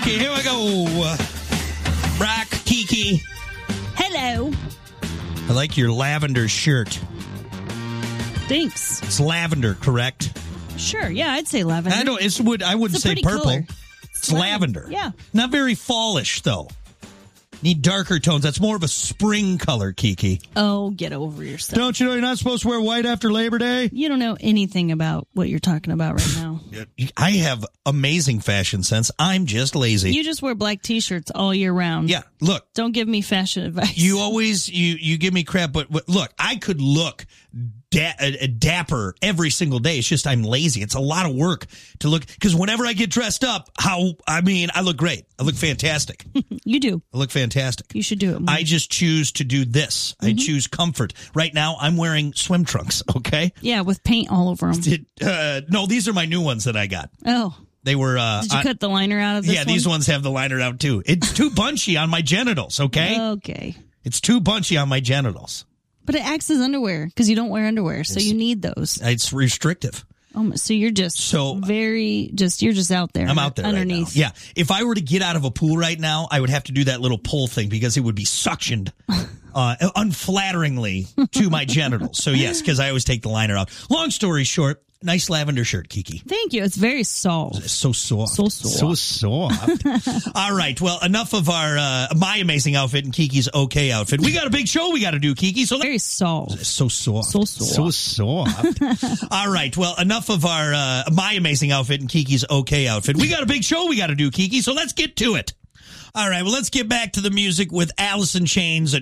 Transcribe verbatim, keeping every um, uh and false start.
Okay, here we go. Brock, Kiki. Hello. I like your lavender shirt. Thanks. It's lavender, correct? Sure, yeah, I'd say lavender. I don't. It's would. I wouldn't It's a say pretty purple. color. It's lavender. Yeah. Not very fallish, though. Need darker tones. That's more of a spring color, Kiki. Oh, get over yourself. Don't you know you're not supposed to wear white after Labor Day? You don't know anything about what you're talking about right now. I have amazing fashion sense. I'm just lazy. You just wear black T-shirts all year round. Yeah, look. Don't give me fashion advice. You always, you, you give me crap, but, but look, I could look da- uh, dapper every single day. It's just I'm lazy. It's a lot of work to look, because whenever I get dressed up, how, I mean, I look great. I look fantastic. You do. I look fantastic. You should do it more. I just choose to do this. Mm-hmm. I choose comfort. Right now, I'm wearing swim trunks, okay? Yeah, with paint all over them. Did, uh, no, these are my new ones that I got. Oh. They were. Uh, Did you I, cut the liner out of this Yeah, one? these ones have the liner out, too. It's too bunchy on my genitals, okay? Okay. It's too bunchy on my genitals. But it acts as underwear because you don't wear underwear, so It's, you need those. It's restrictive. Oh, so you're just so very, just you're just out there. I'm out there underneath. Right now. Yeah, if I were to get out of a pool right now, I would have to do that little pull thing because it would be suctioned uh, unflatteringly to my genitals. So yes, because I always take the liner out. Long story short. Nice lavender shirt, Kiki. Thank you. It's very soft. It's so soft. So soft. So soft. All right. Well, enough of our uh, my amazing outfit and Kiki's okay outfit. We got a big show we got to do, Kiki. So very soft. It's so soft. So soft. So soft. All right. Well, enough of our uh, my amazing outfit and Kiki's okay outfit. We got a big show we got to do, Kiki. So let's get to it. All right. Well, let's get back to the music with Alice in Chains.